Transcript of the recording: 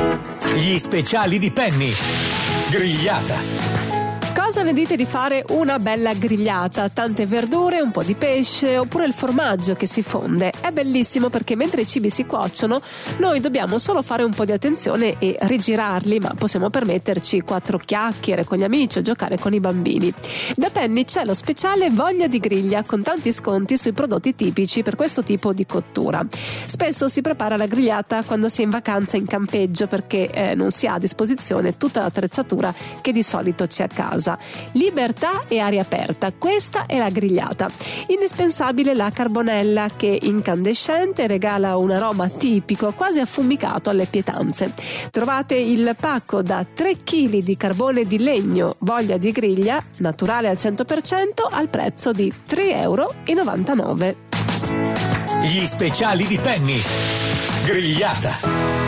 Gli speciali di Penny. Grigliata. Cosa ne dite di fare una bella grigliata? Tante verdure, un po' di pesce oppure il formaggio che si fonde. È bellissimo perché mentre i cibi si cuociono noi dobbiamo solo fare un po' di attenzione e rigirarli, ma possiamo permetterci 4 chiacchiere con gli amici o giocare con i bambini. Da Penny c'è lo speciale Voglia di griglia con tanti sconti sui prodotti tipici per questo tipo di cottura. Spesso si prepara la grigliata quando si è in vacanza in campeggio perché non si ha a disposizione tutta l'attrezzatura che di solito c'è a casa. Libertà e aria aperta, questa è la grigliata. Indispensabile la carbonella che incandescente regala un aroma tipico quasi affumicato alle pietanze. Trovate il pacco da 3 kg di carbone di legno Voglia di griglia naturale al 100% al prezzo di €3,99. Gli speciali di Penny. Grigliata.